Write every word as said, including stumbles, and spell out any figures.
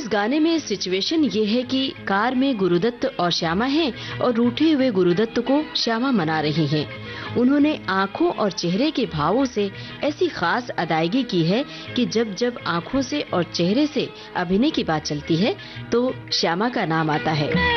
इस गाने में सिचुएशन ये है कि कार में गुरुदत्त और श्यामा हैं और रूठे हुए गुरुदत्त को श्यामा मना रही हैं। उन्होंने आंखों और चेहरे के भावों से ऐसी खास अदायगी की है कि जब जब आंखों से और चेहरे से अभिनय की बात चलती है तो श्यामा का नाम आता है।